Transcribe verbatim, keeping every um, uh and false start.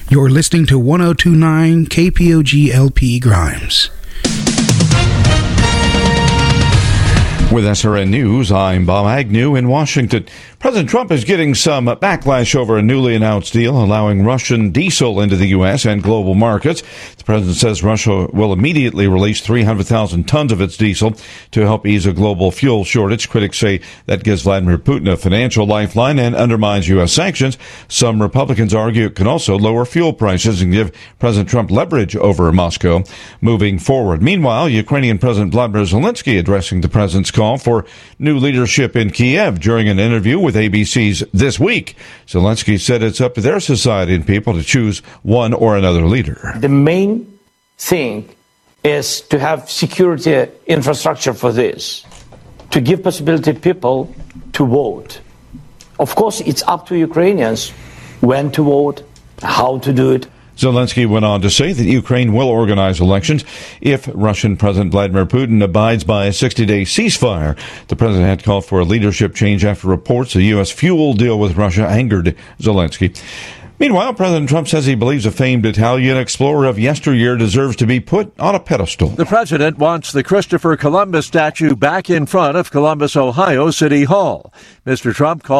You're listening to one oh two point nine K P O G L P Grimes. With S R N News, I'm Bob Agnew in Washington. President Trump is getting some backlash over a newly announced deal allowing Russian diesel into the U S and global markets. The president says Russia will immediately release three hundred thousand tons of its diesel to help ease a global fuel shortage. Critics say that gives Vladimir Putin a financial lifeline and undermines U S sanctions. Some Republicans argue it can also lower fuel prices and give President Trump leverage over Moscow moving forward. Meanwhile, Ukrainian President Vladimir Zelensky addressing the president's call for new leadership in Kiev during an interview with A B C's This Week. Zelensky said it's up to their society and people to choose one or another leader. The main thing is to have security infrastructure for this, to give possibility people to vote. Of course, it's up to Ukrainians when to vote, how to do it. Zelensky went on to say that Ukraine will organize elections if Russian President Vladimir Putin abides by a sixty-day ceasefire. The president had called for a leadership change after reports a U S fuel deal with Russia angered Zelensky. Meanwhile, President Trump says he believes a famed Italian explorer of yesteryear deserves to be put on a pedestal. The president wants the Christopher Columbus statue back in front of Columbus, Ohio City Hall. Mister Trump called